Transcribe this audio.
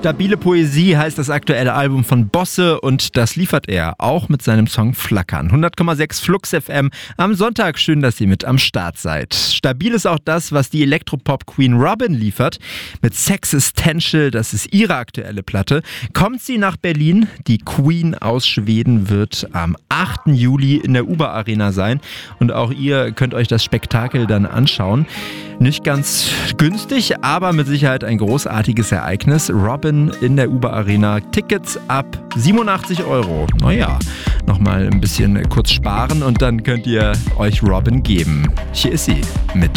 Stabile Poesie heißt das aktuelle Album von Bosse und das liefert er auch mit seinem Song Flackern. 100,6 Flux FM am Sonntag. Schön, dass ihr mit am Start seid. Stabil ist auch das, was die Elektropop-Queen Robyn liefert. Mit Sexistential, das ist ihre aktuelle Platte, kommt sie nach Berlin. Die Queen aus Schweden wird am 8. Juli in der Uber Arena sein und auch ihr könnt euch das Spektakel dann anschauen. Nicht ganz günstig, aber mit Sicherheit ein großartiges Ereignis. Robyn in der Uber Arena. Tickets ab 87 €. Naja, nochmal ein bisschen kurz sparen und dann könnt ihr euch Robyn geben. Hier ist sie mit